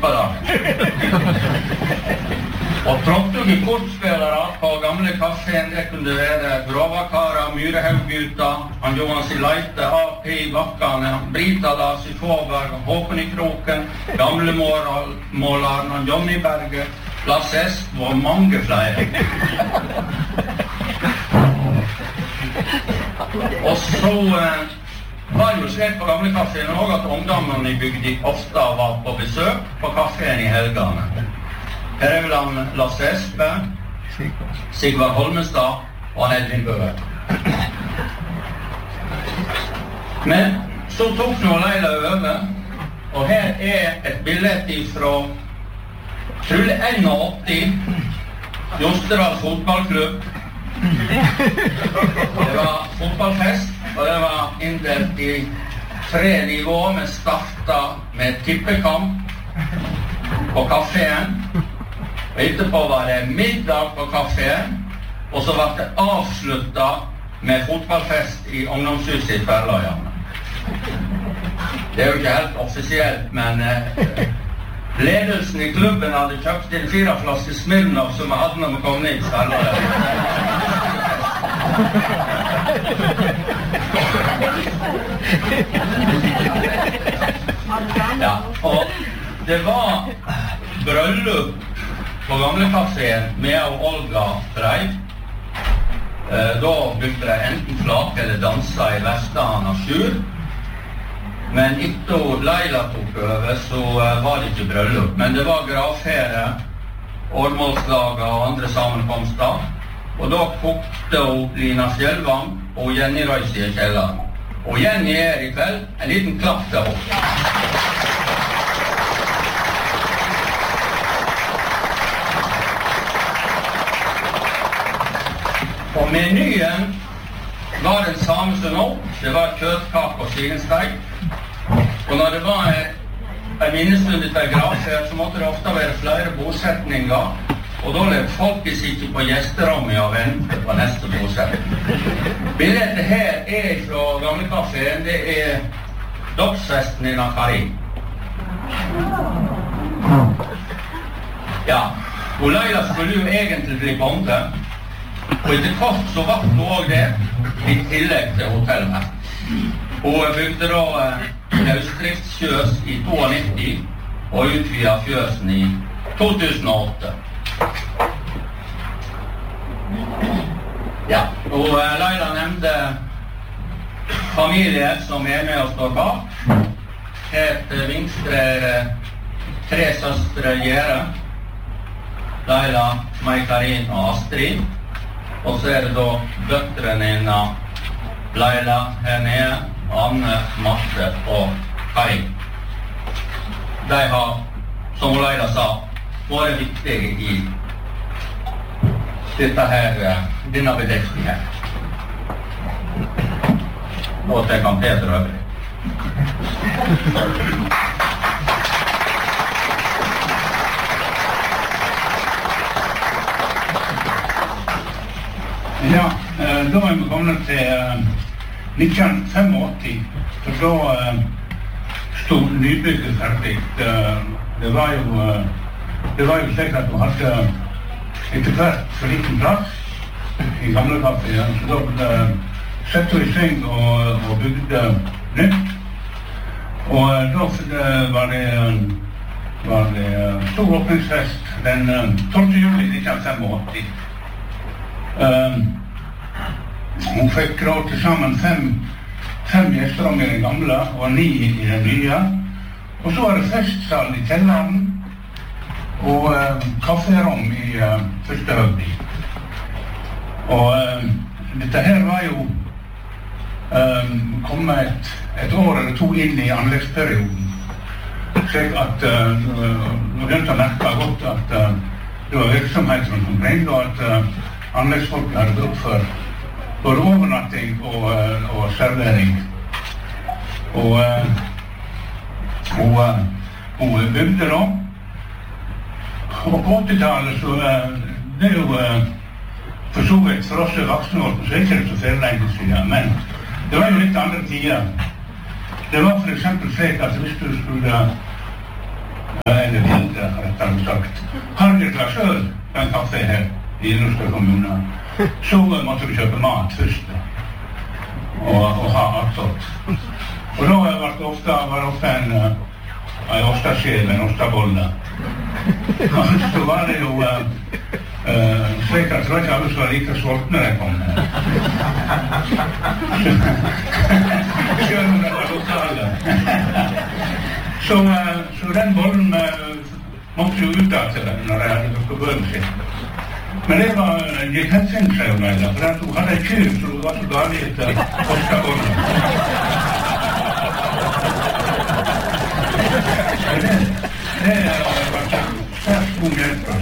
midt på dagen. Og trådte kortspillere på gamle kaféen, det kunne være Grovakara, Myrehaugguta, han Jonas i Leite, AP i Bakkane, Brita Lars i Fåberg, Håkon i Kroken, Gamlemåleren, Johnny Berge, Lasse Esp og mange flere. Og så var det jo slik på gamle kaféen også at ungdommene i bygda ofte var på besøk på kaféen i helgene. Her vel han Lasse Espe, Sigvard Holmestad og han Edvin Bøver. Men så tok nå Leila over, og her et bilde fra Trulle 81, Josterals fotballklubb. Det var fotballfest, og det var inndelt i 3 nivåer med starta med tippekamp på kaféen. Og etterpå var det middag på kaféen, og så var det avsluttet med fotballfest i ungdomshuset i Tverrløyene. Det jo ikke helt offisielt, men ledelsen i klubben hadde kjøpt inn 4 flasker Smirnoff som vi hadde når vi kom ned i Tverrløyene. Ja, og det var bryllup på gamle kaféen med og Olga Frey. Da brukte de enten flake eller dansa i Vestland av Sjur. Men etter Leila tok over, så var det ikke bryllup. Men det var gravfere, årmålslager og andre sammenkomster. Og da kokte Lina Skjelvang og Jenny Røysi i kjelleren. Og Jenny i kveld en liten klapp til henne. Og menyen var den samme som nå. Det var kjøttkake og svinesteik. Og når det var en minnestund etter gravferd, så måtte det ofte være flere bosetninger. Og da levde folk ikke på gjesterommet og ventet på neste bosetning. Bildet her fra gamle kaféen, det dåpsfesten i Nakari. Ja, og Leila skulle jo egentlig bli bonde. Og etter kort så var det også det, i tillegg til hotellet. Hun bygde da løsdriftsfjøs i 92, og utvidet fjøsen i 2008. Ja, og Leila nevnte familie som med og står bak. Het Vingstre 3 søstre Gjere, Leila, Mai-Karin og Astrid. Og så det da døtrene innan Leila her nede, Anne, Marte og Kai. De har, som Leila sa, vært viktige i denne bedriften her. Og til kan Peter øvrig. Ja, da er vi kommet til 1985, for da stod nybygget ferdig. Det var jo slik at du hadde etter hvert for liten plass i gamle kaféen, så da sette vi i sving og bygde nytt. Og da var det stor åpningsfest den 12. juli 1985. Hun fikk råd til sammen 5 gjesterom i den gamle og 9 i den nye. Og så var det festsal i kjelleren og kafferom i første høgdi. Og dette her var jo kommet et år eller 2 inn i anleggsperioden. Slik at nå begynte å merke godt at det var virksomhet som kom inn, og at anleggsfolk hadde gått for både overnatting og servering. Og hun bygde da. Og på 80-tallet så det jo for så vidt for oss voksne år, så ikke det så lenge siden, men det var jo litt andre tider. Det var for eksempel slik at hvis du skulle eller har vi sagt. Har vi klart selv en kaffe her i Ilderstad kommune, så måtte vi kjøpe mat først og ha alt sånt. Og da var det ofte en ostaskjel, en ostabolle. Og så var det jo slik at det var ikke alle som var like sultne da jeg kom. Selv om det var lokale. Så den bollen måtte jo ut av til den når jeg hadde gått på bønnen sitt. Men det gikk helt sinnssykt jo med det, for hun hadde en kyr, så det var så galt etter ostabollen. Det var svært god hjelp,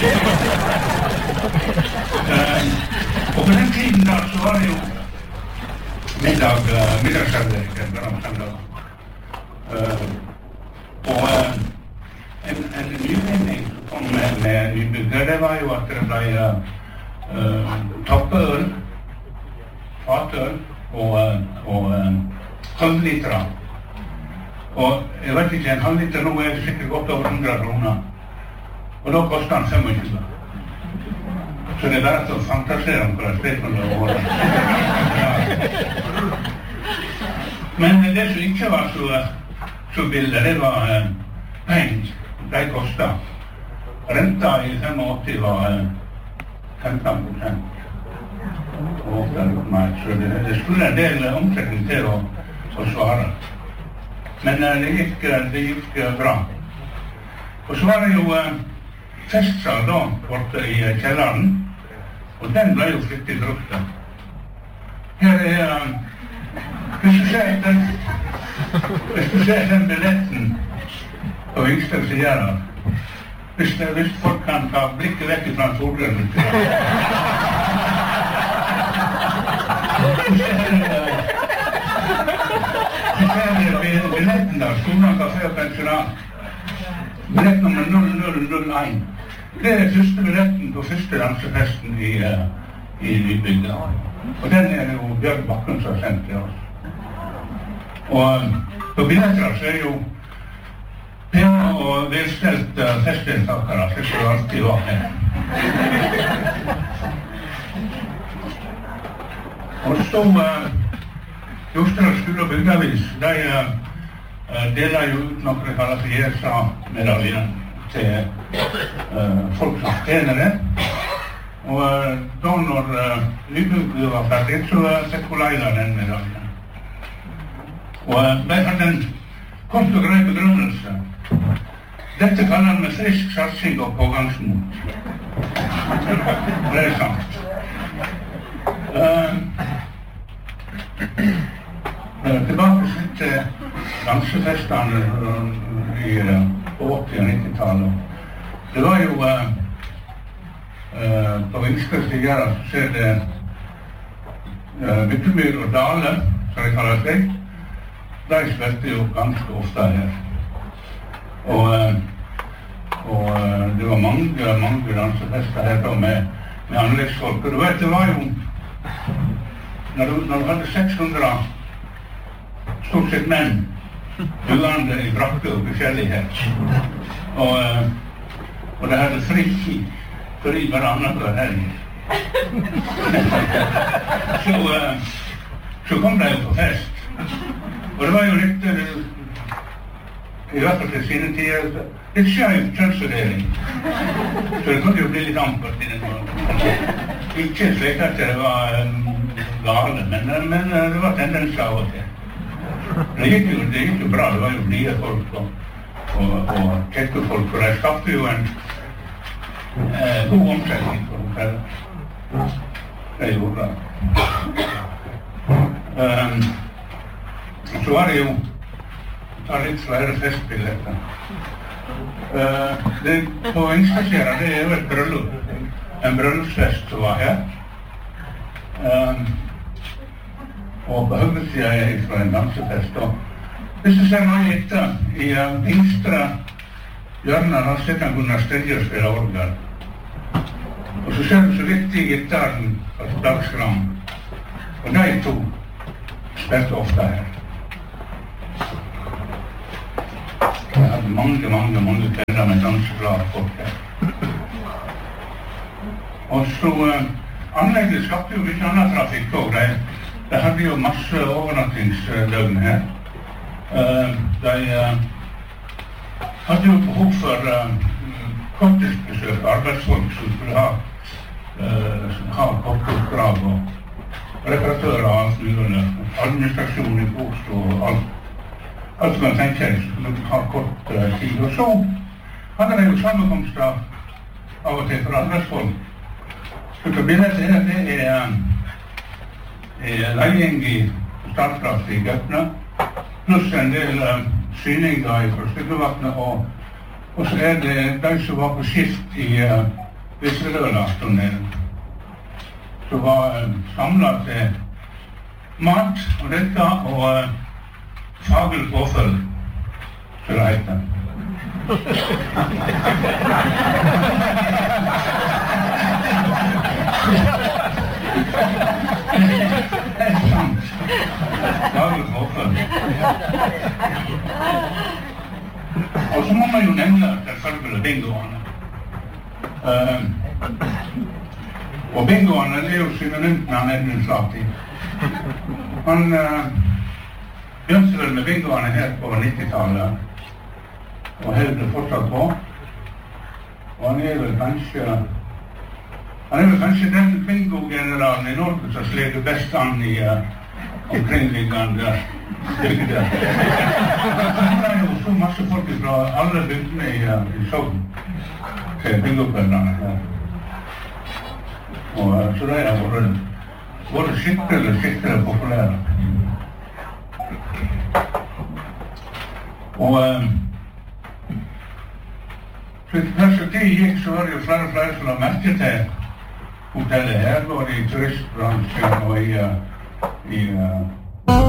og på den tiden da, så var det jo middagsservering, og en nyvinning som kom med nybygger, det var jo at det ble tappøl, fatøl og halvliter. Og jeg vet ikke, en halvliter nå er det sikkert godt over 100 kroner. Og da koster den 25. Så det er bare til å fantasere om hva det kan være. Men det som ikke var så billig, det var penger. De kostet. Renta i 85 var 15%. Så det skulle en del omsetning til å svare. Men det gikk bra. Og så var det jo festsal da, borte i kjelleren, og den ble jo flittig brukt. Her er, hvis du ser den billetten på yngste sider, hvis folk kan ta blikket vekk fra solgrønn, billetten da, Skolen Kafé og Pensjonat, billett nummer 0001. Det er første billetten på første dansefesten i Nybygda. Og den er jo Bjørn Bakken som har sendt til oss. Og på billetter så er jo pene og velstelt festdeltakere, slik som det alltid var her. Og så Jostedal skole og bygdavis, de deler jo ut noe de kaller for JSA-medaljen til folk som tjener det. Og da når Nybygda var ferdig, så fikk hun leida den medaljen. Og de hadde en kort og grei begrunnelse. Dette kaller han med frisk satsing og pågangsmot. Det er sant. Tilbake til dansefestene på 80- og 90-tallet. Det var jo på venstre siden så ser det Byttemyr og Dale, som det kaller seg. De spilte jo ganske ofte her. Og det var mange dansefester her da med anleggsfolk. Og du vet, det var jo når du hadde 600 stort sett menn buende i brakke og forskjellighet, og det hadde fri bare annenhver helg. Så kom de jo på fest. Og det var jo litt, i hvert fall til sine tider, litt skjøy kjønnsfordeling. Så det kunne jo bli litt ampert i den måten. Ikke slik at det var gale, men det var tendens av og til. Det gikk jo bra, det var jo blide folk og kjekke folk, og de skapte jo en god omsetning for dem selv. Det gjorde det. Så var det jo litt flere festbilletter. På Ingstadskjæra, det er jo et bryllup, en bryllupsfest som var her. Og på høyresida er jeg fra en dansefest. Og hvis du ser noe etter, i yngstre hjørnet, da sitter han Gunnar Stedje og spiller orgel. Og så ser du så vidt i gitaren, altså Dagskram. Og de to spilte ofte her. Jeg hadde mange kvinner med danseglade folk her. Og så anlegget skapte jo mye annen trafikk også. De hadde jo masse overnattingsdøgn her. De hadde jo behov for korttidsbesøk, arbeidsfolk som skulle ha korttidsoppdrag og reparatører og alt mulig, administrasjon i Oslo og alt som man tenker skulle ha kort tid. Og så hadde de jo sammenkomster av og til for arbeidsfolk. Så bildet her, det er legging i Statkraft i Gøtna, pluss en del syninger fra Styggevatnet, og så er det de som var på skift i Visseløla-tunnelen, som var samlet til mat og dette, og faglig påfølg, som det heter. Det er sant. Faglig påfølg. Og så må man jo nevne selvfølgelig bingoene. Og bingoene er jo synonymt med Edmund Slati. Han begynte vel med bingoene her på 90-tallet, og holder fortsatt på. Og han er vel kanskje den bingo-generalen i Norge som sleger best an i omkringliggende bygder. Det er jo så masse folk fra alle bygdene i Sogn til bingokveldene her. Og så det har vært skikkelig populære. Og til perspektiv gikk så var det jo flere som la merke til hotellet her, både i turistbransjen og i